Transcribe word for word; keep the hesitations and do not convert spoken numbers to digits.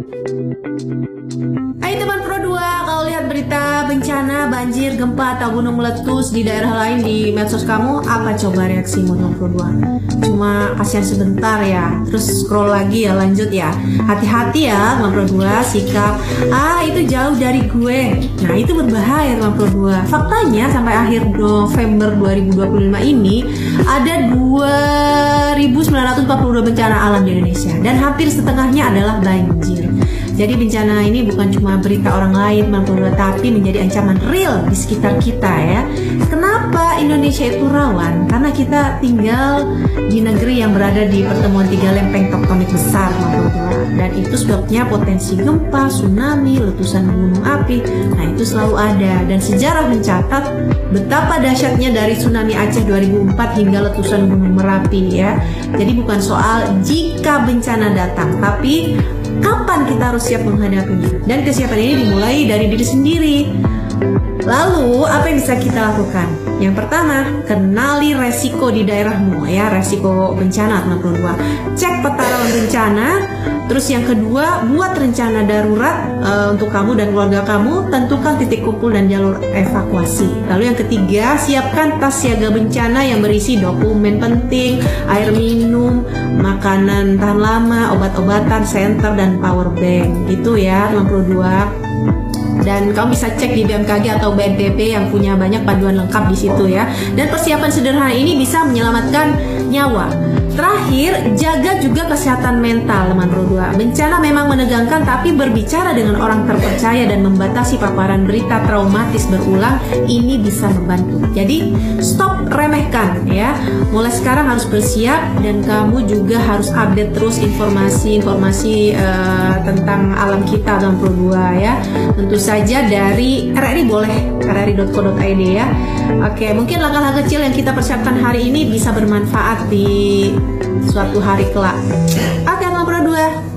Hai teman Pro dua, kalau lihat berita bencana, banjir, gempa, atau gunung meletus di daerah lain di medsos kamu, apa coba reaksimu teman Pro dua? Cuma kasihan sebentar ya, terus scroll lagi ya, lanjut ya. Hati-hati ya teman Pro dua, sikap ah itu jauh dari gue. Nah itu berbahaya teman Pro dua. Faktanya sampai akhir November dua ribu dua puluh lima ini ada dua ribu sembilan ratus empat puluh dua bencana alam di Indonesia, dan hampir setengahnya adalah banjir. Jadi bencana ini bukan cuma berita orang lain, tapi menjadi ancaman real di sekitar kita ya. Kenapa Indonesia itu rawan? Karena kita tinggal di negeri yang berada di pertemuan tiga lempeng tektonik besar, dan itu sebabnya potensi gempa, tsunami, letusan gunung api, nah itu selalu ada. Dan sejarah mencatat betapa dahsyatnya dari tsunami Aceh dua ribu empat hingga letusan gunung Merapi ya. Jadi bukan soal jika bencana datang, tapi kapan kita harus siap menghadapinya. Dan kesiapan ini dimulai dari diri sendiri. Lalu apa yang bisa kita lakukan? Yang pertama, kenali resiko di daerahmu ya, resiko bencana teman Pro dua. Cek peta rawan bencana. Terus yang kedua, buat rencana darurat uh, untuk kamu dan keluarga kamu. Tentukan titik kumpul dan jalur evakuasi. Lalu yang ketiga, siapkan tas siaga bencana yang berisi dokumen penting, air minum, makanan tahan lama, obat-obatan, senter, dan power bank. Itu ya teman Pro dua. Dan kamu bisa cek di B M K G atau B N P B yang punya banyak panduan lengkap di situ ya. Dan persiapan sederhana ini bisa menyelamatkan nyawa. Terakhir, jaga juga kesehatan mental teman Pro dua. Bencana memang menegangkan, tapi berbicara dengan orang terpercaya dan membatasi paparan berita traumatis berulang ini bisa membantu. Jadi stop remehkan ya. Mulai sekarang harus bersiap, dan kamu juga harus update terus informasi-informasi uh, tentang alam kita teman Pro dua ya. Tentu saja dari R R I boleh, r r i dot co dot i d ya. Oke, mungkin langkah-langkah kecil yang kita persiapkan hari ini bisa bermanfaat di suatu hari kelak. Oke, teman Pro dua.